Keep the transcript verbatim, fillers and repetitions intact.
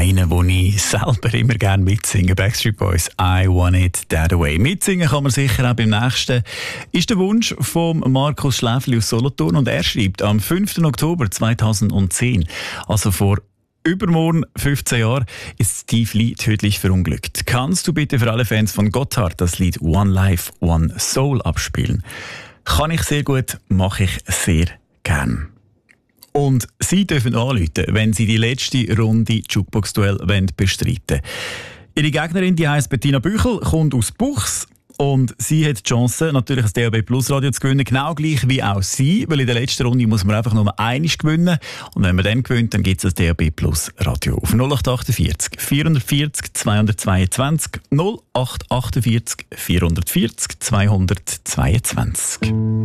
einen, den ich selber immer gerne mitsinge. Backstreet Boys, I Want It That Way. Mitsingen kann man sicher auch beim nächsten. Ist der Wunsch von Markus Schläfli aus Solothurn und er schreibt am fünften Oktober zweitausendzehn, also vor übermorgen fünfzehn Jahren, ist Steve Lee tödlich verunglückt. Kannst du bitte für alle Fans von Gotthard das Lied One Life, One Soul abspielen? Kann ich sehr gut, mache ich sehr gern. Und Sie dürfen anrufen, wenn Sie die letzte Runde Jukebox-Duell bestreiten wollen. Ihre Gegnerin, die heisst Bettina Büchel, kommt aus Buchs. Und sie hat die Chance, natürlich ein D A B Plus Radio zu gewinnen, genau gleich wie auch sie, weil in der letzten Runde muss man einfach nur einmal gewinnen. Und wenn man dann gewinnt, dann gibt es ein D A B Plus Radio auf null acht achtundvierzig vierhundertvierzig zweihundertzweiundzwanzig null acht achtundvierzig vierhundertvierzig zweihundertzweiundzwanzig.